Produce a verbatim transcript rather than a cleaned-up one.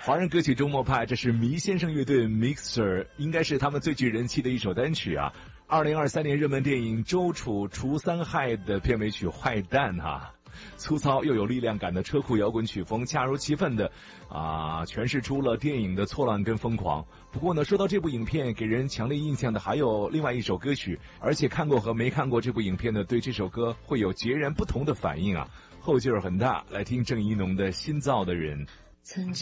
华人歌曲周末派，这是迷先生乐队 Mixer， 应该是他们最具人气的一首单曲啊。二零二三年热门电影《周楚除三害》的片尾曲《坏蛋》哈，粗糙又有力量感的车库摇滚曲风，恰如其分的啊诠释出了电影的错乱跟疯狂。不过呢，说到这部影片给人强烈印象的还有另外一首歌曲，而且看过和没看过这部影片的对这首歌会有截然不同的反应啊，后劲儿很大。来听郑宜农的《新造的人》。 曾经